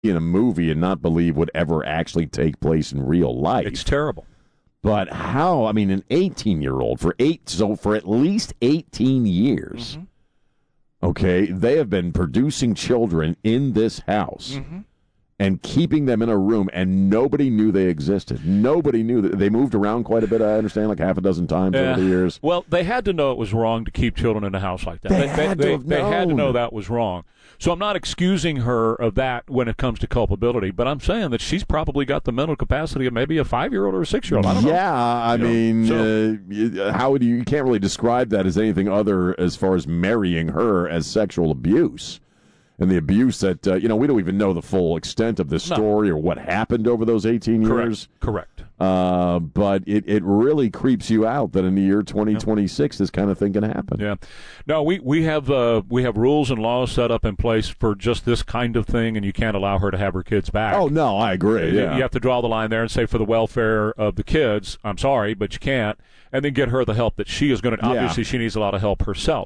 in a movie and not believe would ever actually take place in real life. It's terrible. But how? I mean, an 18-year-old for at least 18 years. Mm-hmm. Okay, they have been producing children in this house. Mm-hmm. And keeping them in a room, and nobody knew they existed. Nobody knew that. They moved around quite a bit, I understand, like half a dozen times over the years. Well, they had to know it was wrong to keep children in a house like that. They had to know that was wrong. So I'm not excusing her of that when it comes to culpability, but I'm saying that she's probably got the mental capacity of maybe a 5-year-old or a 6-year-old. I don't know. Yeah, I mean, how would you can't really describe that as anything other as far as marrying her as sexual abuse. And the abuse that, we don't even know the full extent of this story or what happened over those 18 years. Correct. But it really creeps you out that in the year 2026 this kind of thing can happen. Yeah. No, we have rules and laws set up in place for just this kind of thing, and you can't allow her to have her kids back. Oh, no, I agree. You have to draw the line there and say for the welfare of the kids, I'm sorry, but you can't. And then get her the help that she is going to. Obviously, she needs a lot of help herself.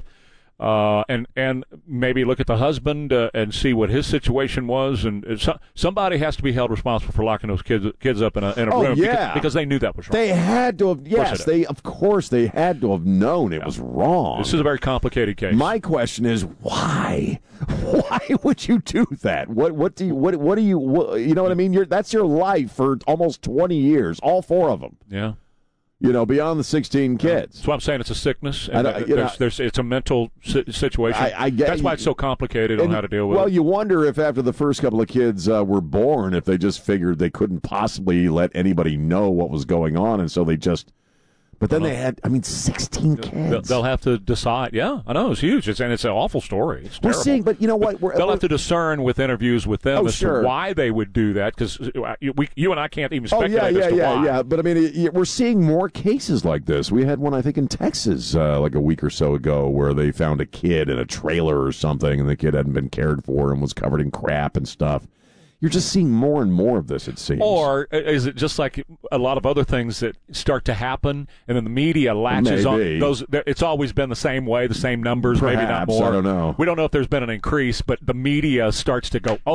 And maybe look at the husband and see what his situation was, and somebody has to be held responsible for locking those kids up in a room because they knew that was wrong. They had to have. Yes, they had to have known it was wrong. This is a very complicated case. My question is why? Why would you do that? What do you you know what I mean? That's your life for almost 20 years, all 4 of them. Yeah. Beyond the 16 kids. That's why I'm saying it's a sickness. And it's a mental situation. I get, that's why it's so complicated on how to deal with it. Well, you wonder if after the first couple of kids were born, if they just figured they couldn't possibly let anybody know what was going on, and so they just... But then they had, 16 kids. They'll have to decide. Yeah, I know. It's huge. It's an awful story. It's terrible. We're seeing, but you know what? They'll have to discern with interviews with them as to why they would do that, because you and I can't even speculate as to why. Yeah. But, we're seeing more cases like this. We had one, I think, in Texas like a week or so ago where they found a kid in a trailer or something, and the kid hadn't been cared for and was covered in crap and stuff. You're just seeing more and more of this, it seems. Or is it just like a lot of other things that start to happen, and then the media latches on those? It's always been the same way, the same numbers, perhaps, maybe not more. I don't know. We don't know if there's been an increase, but the media starts to go,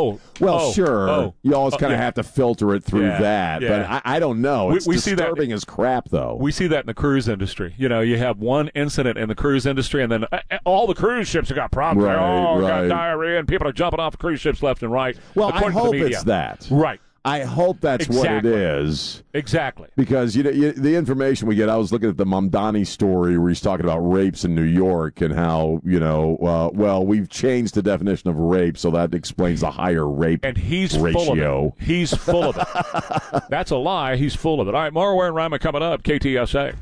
sure. You always kind of have to filter it through that. Yeah. But I don't know. It's we disturbing see that, as crap, though. We see that in the cruise industry. You have one incident in the cruise industry, and then all the cruise ships have got problems. They got diarrhea, and people are jumping off cruise ships left and right. Well, I hope it's that. Right. I hope that's what it is. Exactly. Because the information we get, I was looking at the Mamdani story where he's talking about rapes in New York and how, we've changed the definition of rape, so that explains the higher rape and he's ratio. Full of it. He's full of it. That's a lie. He's full of it. All right, Maura and Rima coming up, KTSA.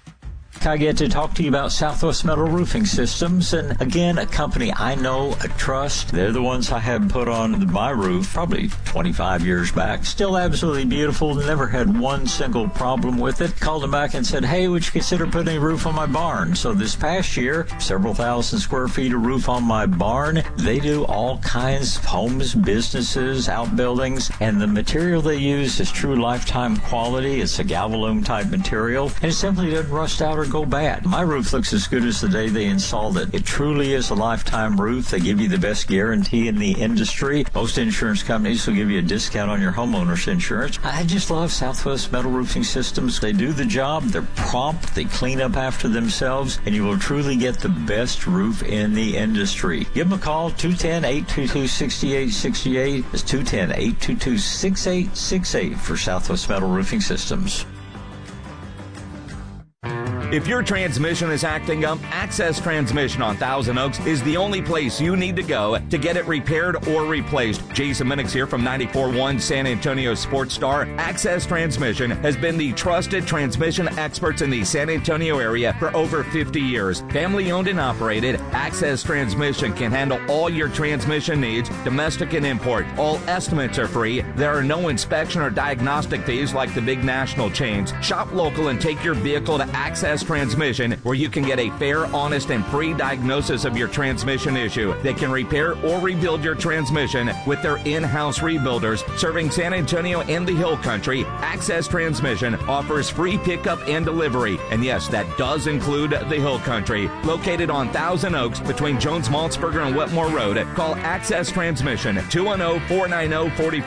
I get to talk to you about Southwest Metal Roofing Systems, and again, a company I know, I trust. They're the ones I had put on my roof probably 25 years back. Still absolutely beautiful. Never had one single problem with it. Called them back and said, hey, would you consider putting a roof on my barn? So this past year, several thousand square feet of roof on my barn. They do all kinds of homes, businesses, outbuildings, and the material they use is true lifetime quality. It's a Galvalume type material, and it simply doesn't rust out or go bad. My roof looks as good as the day they installed it. It truly is a lifetime roof. They give you the best guarantee in the industry. Most insurance companies will give you a discount on your homeowner's insurance. I just love Southwest Metal Roofing Systems. They do the job. They're prompt. They clean up after themselves, and you will truly get the best roof in the industry. Give them a call, 210-822-6868. It's 210-822-6868 for Southwest Metal Roofing Systems. If your transmission is acting up, Access Transmission on Thousand Oaks is the only place you need to go to get it repaired or replaced. Jason Minix here from 94.1 San Antonio Sports Star. Access Transmission has been the trusted transmission experts in the San Antonio area for over 50 years. Family owned and operated, Access Transmission can handle all your transmission needs, domestic and import. All estimates are free. There are no inspection or diagnostic fees like the big national chains. Shop local and take your vehicle to Access Access Transmission, where you can get a fair, honest, and free diagnosis of your transmission issue. They can repair or rebuild your transmission with their in-house rebuilders serving San Antonio and the Hill Country. Access Transmission offers free pickup and delivery. And yes, that does include the Hill Country. Located on Thousand Oaks between Jones-Maltsberger and Wetmore Road. Call Access Transmission, 210-490-44